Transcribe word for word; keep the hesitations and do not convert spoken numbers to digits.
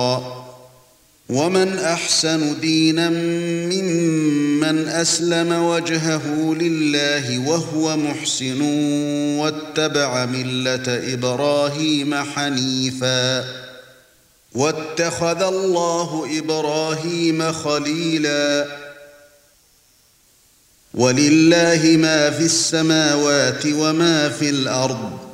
ومن أحسن دينا ممن أسلم وجهه لله وهو محسن واتبع ملة إبراهيم حنيفا واتخذ الله إبراهيم خليلا ولله ما في السماوات وما في الأرض